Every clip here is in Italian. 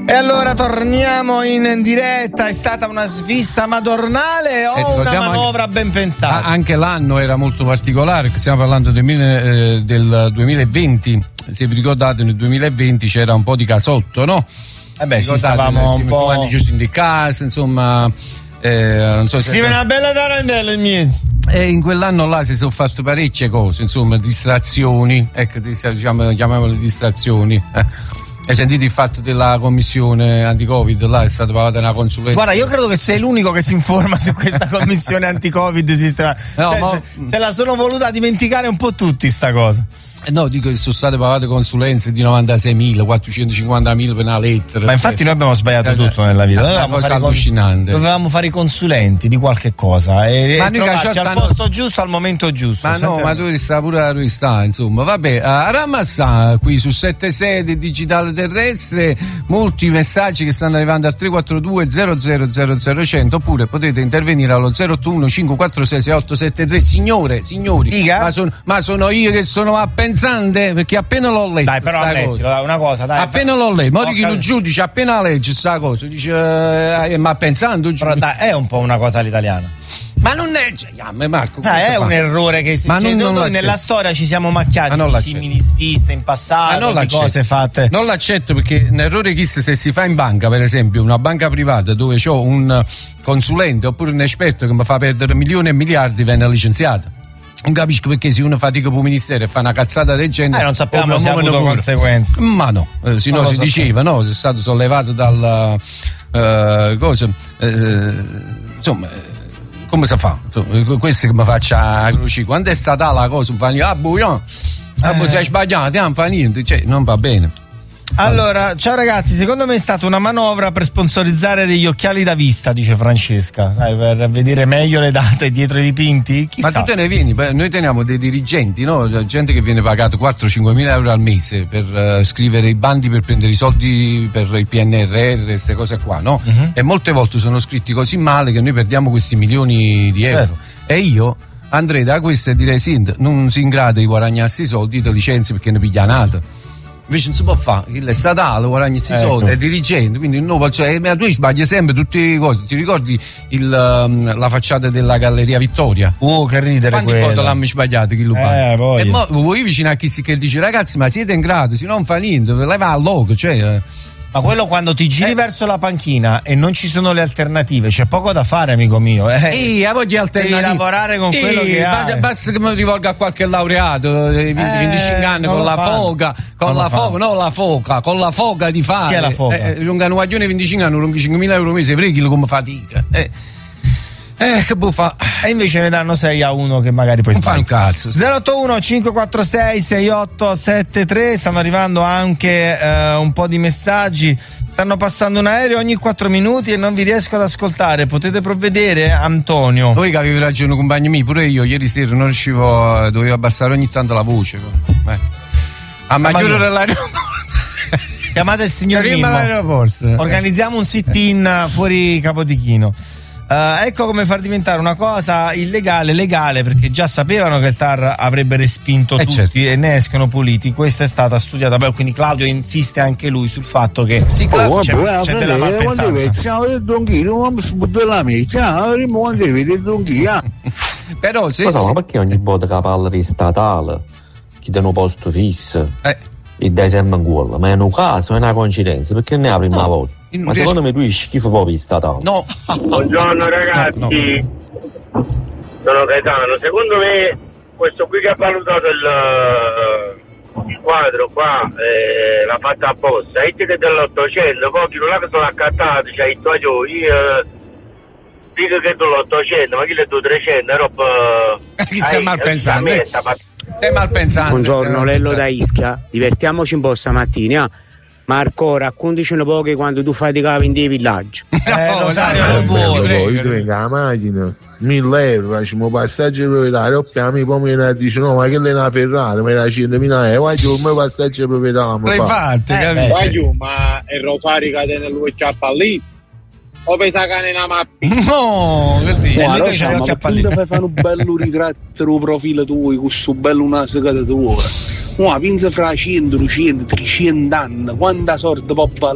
E allora torniamo in diretta. È stata una svista madornale o una manovra ben pensata? Anche l'anno era molto particolare, stiamo parlando del 2020. Se vi ricordate, nel 2020 c'era un po' di casotto, no? Stavamo un po' chiusi in casa, insomma. Non so se si vede una bella tarantella in mezzo. E in quell'anno là si sono fatte parecchie cose, insomma, distrazioni, ecco, chiamiamole distrazioni. Hai sentito il fatto della commissione anti-Covid? Là è stata pagata una consulenza. Guarda, io credo che sei l'unico che si informa su questa commissione anti-Covid sistema. No, se la sono voluta dimenticare un po' tutti sta cosa. No, dico che sono state pagate consulenze di 96.000, 450.000 per una lettera. Ma infatti noi abbiamo sbagliato tutto nella vita. È una cosa allucinante. Dovevamo fare i consulenti di qualche cosa e trovarci al posto giusto al momento giusto. Ma no, ma tu sta pure a rivista, insomma. Vabbè, a Ramazzà, qui su 76 Digitale Terrestre, molti messaggi che stanno arrivando al 342 0000 oppure potete intervenire allo 081 546 6873. Signori, ma sono io che sono appena perché appena l'ho letto, dai, però ammettilo, una cosa, dai, appena l'ho letto, ma dico il giudice appena legge sta cosa dice ma pensando però dai, è un po' una cosa all'italiana, ma non è, Marco, è un errore che noi nella storia ci siamo macchiati di simili sviste in passato, di cose fatte. Non l'accetto, perché un errore chissà se si fa in banca, per esempio una banca privata dove c'ho un consulente oppure un esperto che mi fa perdere milioni e miliardi, viene licenziato. Non capisco perché se uno fatica per il ministero e fa una cazzata del genere non sappiamo se ha avuto conseguenze. Ma no, se no si diceva, no, è stato sollevato dal cosa, insomma, come si fa? Insomma, questo che mi faccia a croci. Quando è stata la cosa, mi fanno sei sbagliato, non fa niente, cioè non va bene. Allora, ciao ragazzi, secondo me è stata una manovra per sponsorizzare degli occhiali da vista, dice Francesca, sai, per vedere meglio le date dietro i dipinti. Chissà. Ma tu te ne vieni, noi teniamo dei dirigenti, no? Gente che viene pagato 4-5 mila euro al mese per scrivere i bandi per prendere i soldi per il PNRR, queste cose qua, no? Uh-huh. E molte volte sono scritti così male che noi perdiamo questi milioni di euro. Certo. E io andrei da questo e direi non si in grado di guadagnarsi i soldi, ti licenzi perché ne piglia nata. Invece non si può fare, il è statale, guadagni questi soldi, è dirigente, quindi tu sbagli sempre tutte le cose. Ti ricordi la facciata della Galleria Vittoria? Che ridere. Quanti foto l'hanno sbagliato, chi lo fa? E voi vicino a chi che dice ragazzi, ma siete in grado, se non fa niente, leva al logo, cioè. Ma quello quando ti giri verso la panchina e non ci sono le alternative, c'è poco da fare, amico mio. Devi lavorare con quello che hai. Basta che mi rivolga a qualche laureato di 25 anni con la foca, con la foca di fare. Chi è la foca? Un guaglione di 25 anni, non 5.000 euro al mese, preghilo come fatica. Che buffa. E invece ne danno 6 a uno che magari poi fa un cazzo. 081 546 6873. Stanno arrivando anche un po' di messaggi. Stanno passando un aereo ogni 4 minuti e non vi riesco ad ascoltare. Potete provvedere, Antonio? Voi che avevi ragione, compagni miei, pure io ieri sera non riuscivo, dovevo abbassare ogni tanto la voce. A maggiore dell'aeroporto. Chiamate il signor Mimmo. Organizziamo un sit-in fuori Capodichino. Ecco come far diventare una cosa illegale legale, perché già sapevano che il TAR avrebbe respinto tutti, certo. E ne escono puliti. Questa è stata studiata, quindi Claudio insiste anche lui sul fatto che c'è della malpensanza. Però se ma perché ogni volta che la palla è statale chi dà un posto fisso e dai sempre in quello, ma è un caso, è una coincidenza, perché ne è la prima volta. Ma secondo me tu hai schifo proprio statale. No. Buongiorno ragazzi, sono Gaetano. Secondo me questo qui che ha valutato il quadro qua l'ha fatta apposta. E che dell'800, poi chi non l'ha che sono accattato, cioè il tuo dico che tu l'800, ma chi le tu 300 è roba. Chi sei mal pensante? Sei mal pensante. Buongiorno, Lello da Ischia. Divertiamoci un po' stamattina. Marco, raccontaci un po' che quando tu faticava in dei villaggi. Rosario non vuole. Io vengo la macchina 1.000 euro, facciamo passaggio proprietario, oppiamo poi mi dice no, ma che lei è una Ferrari, mi dà 100.000 euro, guarda il mio passaggio proprietario. L'hai fatto, capisci? Ma è Rosario che tiene lui lì. O pensa che è una mappa? No, che dici? Ma diciamo, che appunto fai fare un bello ritratto del profilo tuo, con questo bello naso che ti ora. Ma pensa fra 100, 200, 300 anni, quanta sorte può valere?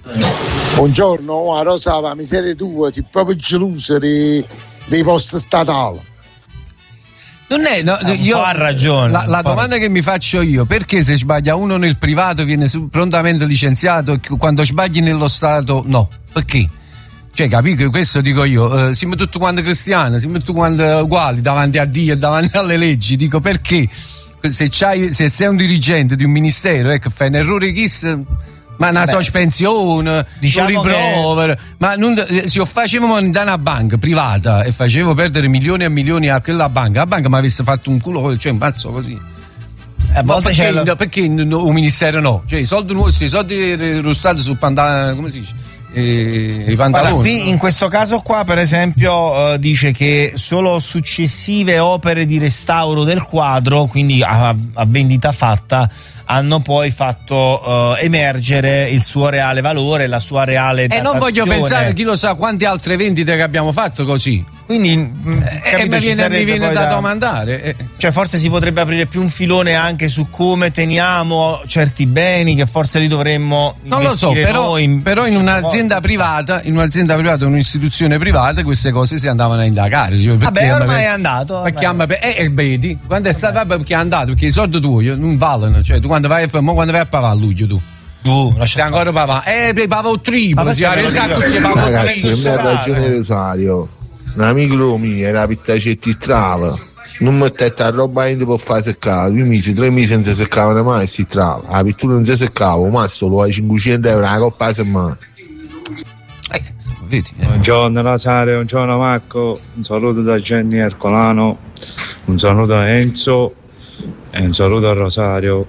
Buongiorno, Rosa, la miseria tua, sei proprio gelosa dei posti statali. Non è, no, io ha ragione. La domanda che mi faccio io: perché se sbaglia uno nel privato viene prontamente licenziato e quando sbagli nello Stato no? Perché? Cioè, capito? Questo dico io, siamo tutti quanti cristiani, siamo tutti quanti uguali davanti a Dio e davanti alle leggi. Dico, perché se sei un dirigente di un ministero, ecco, fai un errore ma una sospensione, diciamo, un riprovero, ma se io facevo andare a una banca privata e facevo perdere milioni e milioni a quella banca, la banca mi avesse fatto un culo, cioè un pazzo così. A volte perché un ministero no? Cioè i soldi dello Stato sul pantalone, come si dice? I pantaloni. Guarda, qui in questo caso qua per esempio dice che solo successive opere di restauro del quadro, quindi a vendita fatta, hanno poi fatto emergere il suo reale valore, la sua reale datazione. Non voglio pensare, chi lo sa quante altre vendite che abbiamo fatto così. Quindi mi viene da domandare. Cioè forse si potrebbe aprire più un filone anche su come teniamo certi beni, che forse li dovremmo non lo so, però in un'azienda privata, un'istituzione privata, queste cose si andavano a indagare. Cioè, vabbè, ormai è andato. Vedi, quando è stato, perché è andato, perché i soldi tuoi non valgono. Cioè tu quando vai a pagare a luglio tu stai ancora pagando pagavo triplo, ragazzi, non è ragione Rosario. Un amico mio era pittacetti trava, non mettete a roba in per fare seccare, 3 mesi senza seccare mai si trava, la pittura non si seccava, ma solo ai 500 euro una coppa a settimana. Vedi, Buongiorno Rosario, buongiorno Marco, un saluto da Jenny Ercolano, un saluto a Enzo e un saluto a Rosario.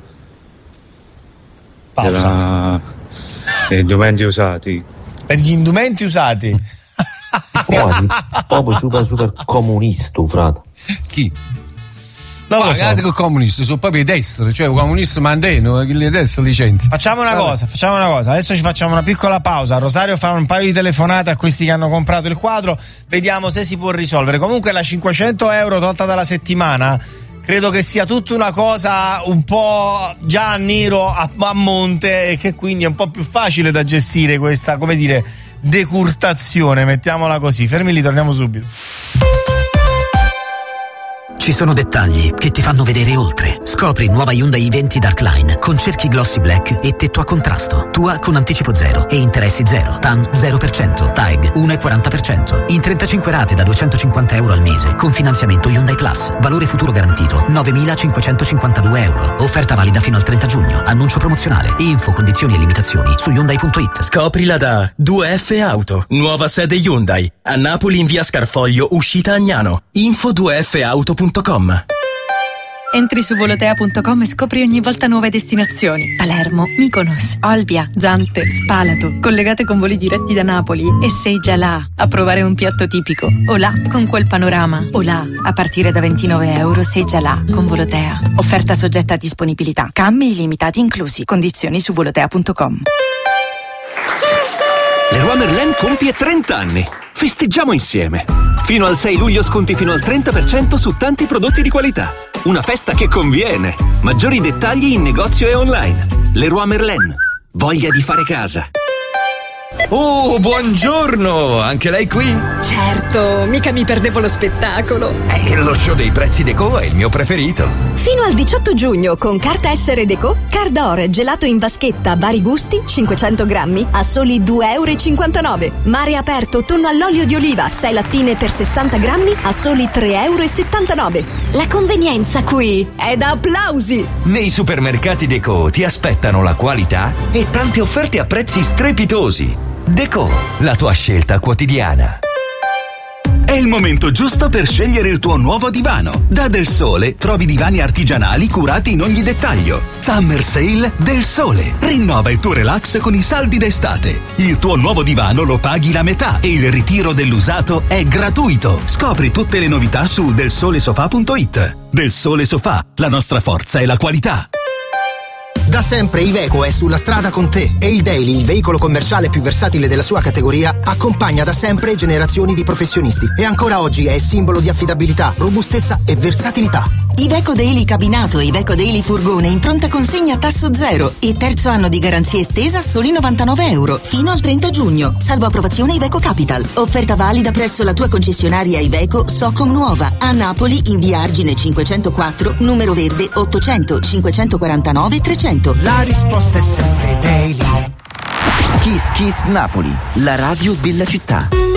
Pausa. Per gli indumenti usati. Per gli indumenti usati? Proprio super comunista, frate. Chi? Non lo so. Che comunisti sono proprio i destri, cioè i comunisti mandano le destre licenze. Facciamo una cosa, adesso ci facciamo una piccola pausa. Rosario fa un paio di telefonate a questi che hanno comprato il quadro, vediamo se si può risolvere. Comunque la 500 euro tolta dalla settimana credo che sia tutta una cosa un po' già nero a monte, e che quindi è un po' più facile da gestire questa, come dire, decurtazione, mettiamola così. Fermi lì, torniamo subito. Ci sono dettagli che ti fanno vedere oltre. Scopri nuova Hyundai i20 Darkline con cerchi glossy black e tetto a contrasto. Tua con anticipo 0 e interessi 0. TAN 0%. TAEG 1,40%. In 35 rate da 250 euro al mese con finanziamento Hyundai Plus. Valore futuro garantito 9.552 euro. Offerta valida fino al 30 giugno. Annuncio promozionale. Info, condizioni e limitazioni su Hyundai.it. Scoprila da 2F Auto. Nuova sede Hyundai. A Napoli in via Scarfoglio, uscita Agnano. Info 2fauto.com. Entri su volotea.com e scopri ogni volta nuove destinazioni. Palermo, Mykonos, Olbia, Zante, Spalato, collegate con voli diretti da Napoli, e sei già là a provare un piatto tipico. O là con quel panorama, o là a partire da 29 euro sei già là con Volotea. Offerta soggetta a disponibilità. Cambi illimitati inclusi. Condizioni su volotea.com. Leroy Merlin compie 30 anni. Festeggiamo insieme. Fino al 6 luglio sconti fino al 30% su tanti prodotti di qualità. Una festa che conviene. Maggiori dettagli in negozio e online. Leroy Merlin. Voglia di fare casa. Oh, buongiorno! Anche lei qui? Certo, mica mi perdevo lo spettacolo. Lo show dei prezzi Deco è il mio preferito. Fino al 18 giugno con carta essere Deco, Cardor gelato in vaschetta vari gusti 500 grammi a soli 2,59 euro. Mare aperto tonno all'olio di oliva 6 lattine per 60 grammi a soli 3,79 euro. La convenienza qui è da applausi! Nei supermercati Deco ti aspettano la qualità e tante offerte a prezzi strepitosi. Deco, la tua scelta quotidiana. È il momento giusto per scegliere il tuo nuovo divano. Da Del Sole trovi divani artigianali curati in ogni dettaglio. Summer Sale Del Sole. Rinnova il tuo relax con i saldi d'estate. Il tuo nuovo divano lo paghi la metà e il ritiro dell'usato è gratuito. Scopri tutte le novità su delsolesofa.it. Del Sole Sofà, la nostra forza è la qualità. Da sempre Iveco è sulla strada con te e il Daily, il veicolo commerciale più versatile della sua categoria, accompagna da sempre generazioni di professionisti e ancora oggi è simbolo di affidabilità, robustezza e versatilità. Iveco Daily cabinato e Iveco Daily furgone in pronta consegna a tasso zero e terzo anno di garanzia estesa a soli €99 fino al 30 giugno. Salvo approvazione Iveco Capital. Offerta valida presso la tua concessionaria Iveco Socom Nuova a Napoli in via Argine 504, numero verde 800 549 300. La risposta è sempre Daily. Kiss Kiss Napoli, la radio della città.